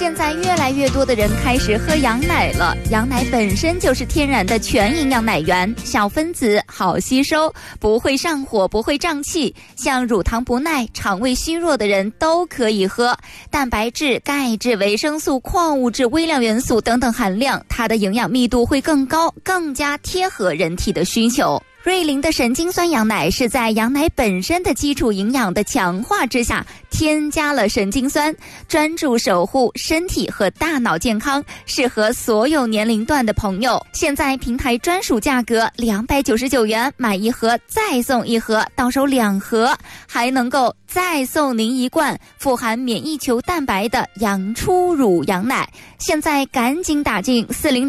现在越来越多的人开始喝羊奶了，羊奶本身就是天然的全营养奶源，小分子好吸收，不会上火，不会胀气，像乳糖不耐、肠胃虚弱的人都可以喝。蛋白质、钙质、维生素、矿物质、微量元素等等含量，它的营养密度会更高，更加贴合人体的需求。瑞麟的神经酸羊奶是在羊奶本身的基础营养的强化之下，添加了神经酸，专注守护身体和大脑健康，适合所有年龄段的朋友。现在平台专属价格299元，买一盒再送一盒，到手2盒，还能够再送您一罐富含免疫球蛋白的羊初乳羊奶。现在赶紧打进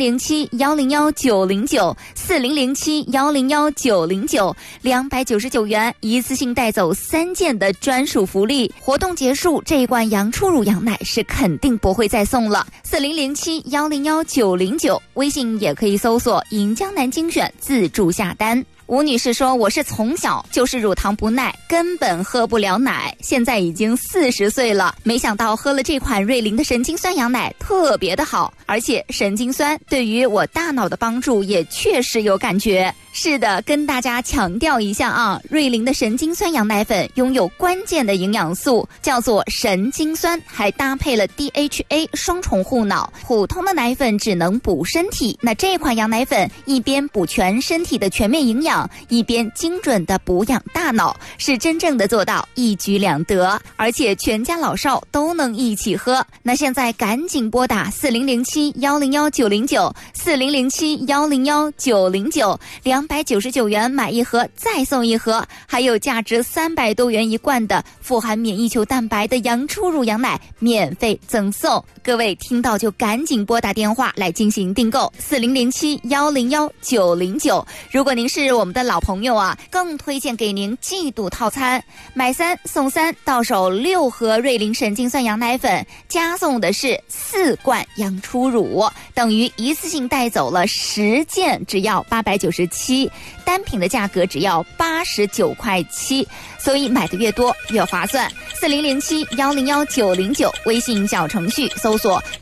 4007-101-909 4007-101-909 299元，一次性带走3件的专属福利。活动结束，这一罐羊初乳羊奶是肯定不会再送了。4007-101-909，微信也可以搜索银江南精选自助下单。吴女士说，我是从小就是乳糖不耐，根本喝不了奶，现在已经40岁了，没想到喝了这款瑞麟的神经酸羊奶特别的好，而且神经酸对于我大脑的帮助也确实有感觉。是的，跟大家强调一下啊，瑞麟的神经酸羊奶粉拥有关键的营养素，叫做神经酸，还搭配了 DHA 双重护脑。普通的奶粉只能补身体，那这款羊奶粉一边补全身体的全面营养，一边精准的补养大脑，是真正的做到一举两得，而且全家老少都能一起喝。那现在赶紧拨打4007-101-909 4007-101-909 299元买一盒再送一盒，还有价值300多元一罐的富含免疫球蛋白的羊初乳羊奶免费赠送。各位听到就赶紧拨打电话来进行订购4007-101-909。如果您是我们的老朋友啊，更推荐给您季度套餐，买3送3，到手6盒瑞麟神经酸羊奶粉，加送的是4罐羊初乳，等于一次性带走了10件，只要897，单品的价格只要89块7，所以买的越多越划算。4007-101-909，微信小程序搜索